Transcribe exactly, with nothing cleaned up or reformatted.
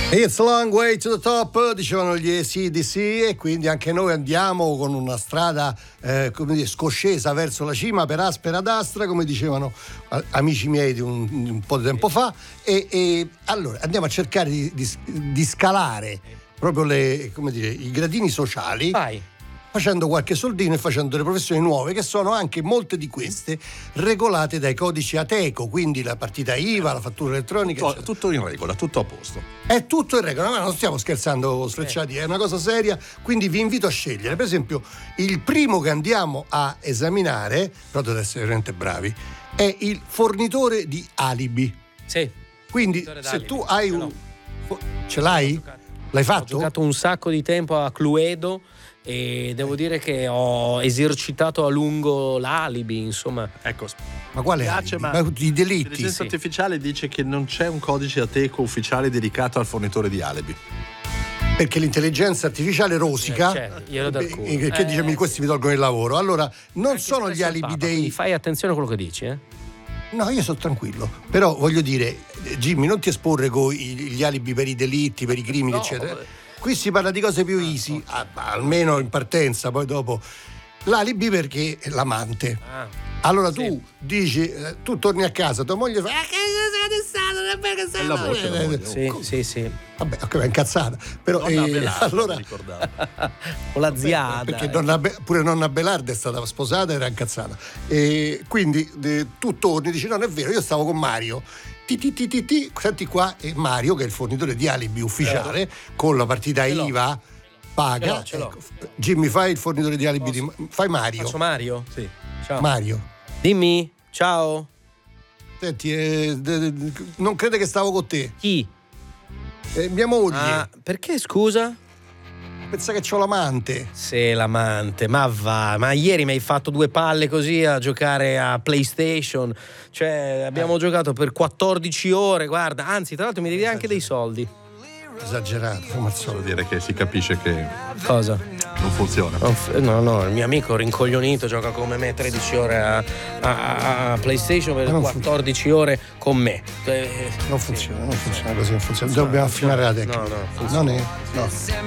It's a long way to the top, dicevano gli A C D C, e quindi anche noi andiamo con una strada eh, come dire, scoscesa verso la cima per aspera ad astra, come dicevano a, amici miei di un, di un po' di tempo fa, e, e allora andiamo a cercare di, di, di scalare proprio le, come dire, i gradini sociali. Vai. Facendo qualche soldino e facendo delle professioni nuove, che sono anche molte di queste regolate dai codici Ateco, quindi la partita I V A, la fattura elettronica, tutto, tutto in regola, tutto a posto. È tutto in regola, ma non stiamo scherzando, Sfrecciati, è una cosa seria, quindi vi invito a scegliere. Per esempio, il primo che andiamo a esaminare, proprio ad essere veramente bravi, è il fornitore di alibi. Sì. Quindi se tu hai un... Ce l'hai? L'hai fatto? Ho giocato un sacco di tempo a Cluedo e devo dire che ho esercitato a lungo l'alibi, insomma. Ecco, ma quale piace, alibi? ma Ma i delitti? L'intelligenza sì. artificiale dice che non c'è un codice Ateco ufficiale dedicato al fornitore di alibi. Perché l'intelligenza artificiale rosica, Eh, certo, glielo dà il culo. eh, che dice Eh, questi mi tolgono il lavoro. Allora, non Anche sono se gli sei alibi Papa, dei... quindi fai attenzione a quello che dici, eh? No, io sono tranquillo. Però voglio dire, Jimmy, non ti esporre con gli alibi per i delitti, per i crimini, No, eccetera. vabbè. Qui si parla di cose più easy, ah, almeno in partenza, poi dopo. L'alibi perché è l'amante. Ah, Allora sì. tu dici, eh, tu torni a casa, tua moglie fa... "Ah, che sei stato, non è vero che sei È la stato". voce, la moglie. Sì, sì, sì. Vabbè, ok, è incazzata. Però Nonna eh, Belarda, allora... ricordate. O la ziada. Perché eh. nonna Be- pure nonna Belarda è stata sposata e era incazzata, e quindi eh, tu torni e dici: non è vero, io stavo con Mario. Ti, ti, ti, ti, ti. Senti qua, e Mario, che è il fornitore di alibi ufficiale, con la partita Ce l'ho. I V A paga. Ce l'ho, ce l'ho. Ecco, Jimmy, fai il fornitore di alibi di fai Mario. Faccio Mario? Sì. Ciao. Mario. Dimmi, ciao. Senti, eh, de- de- non crede che stavo con te. Chi? Eh, mia moglie. Ah, perché scusa? Pensa che c'ho l'amante. Sei l'amante, ma va, ma ieri mi hai fatto due palle così a giocare a PlayStation, cioè abbiamo Eh. giocato per quattordici ore, guarda, anzi tra l'altro mi devi anche dei soldi. Esagerato, come al Solo solito. dire che si capisce che Cosa? non funziona. Non f- No, no, il mio amico rincoglionito gioca come me tredici ore a, a- a PlayStation per Ma non quattordici ore con me. Eh, Non funziona, non funziona così, non funziona. Dobbiamo affinare la tecnica. No, no, funziona. Non è? No.